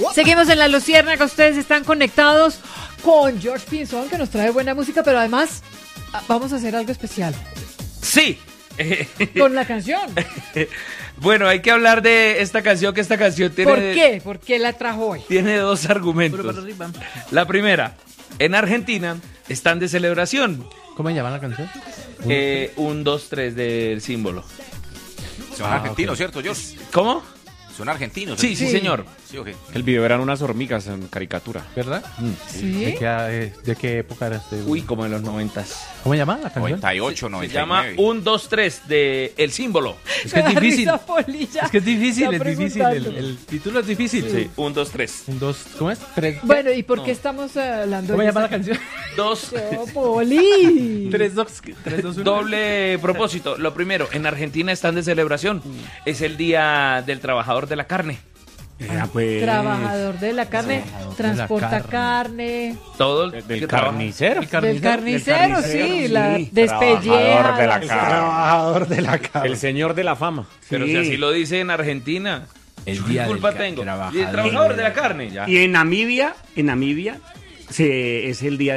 Seguimos en La Luciérnaga, ustedes están conectados con George Pinzón, que nos trae buena música, pero además vamos a hacer algo especial. Sí. Con la canción. Bueno, hay que hablar de esta canción, que esta canción tiene... ¿Por qué? ¿Por qué la trajo hoy? Tiene dos argumentos. La primera, en Argentina están de celebración. ¿Cómo se llama la canción? 1, 2, 3 del símbolo. Son argentinos, ¿cierto, George? ¿Cómo? Son argentinos. Sí, sí, señor. Sí, okay. El video eran unas hormigas en caricatura. ¿Verdad? ¿Sí? ¿De qué época era este? Uy, como en los 90s. ¿Cómo se llama la canción? 98, Se 99. llama 1, 2, 3 de El Símbolo. Es que es difícil. Es Es difícil, Está es difícil. preguntando. El título es difícil. Sí, 1, 2, 3. Un, dos, ¿cómo es? Tres. Bueno, ¿y por qué estamos hablando ¿Cómo se de llama la esta canción? 2. canción? Poli. 3, 2, 1. Doble propósito. Lo primero, en Argentina están de celebración. Es el Día del Trabajador de la Carne. Trabajador de la carne, transporta carne. Todo Del carnicero. Del carnicero, sí, la Trabajador de la despelleja. Trabajador de la casa. El señor de la fama. Pero si así lo dice en Argentina. El ¿Qué culpa tengo? Y el trabajador de la carne. Ya. Y en Namibia es el día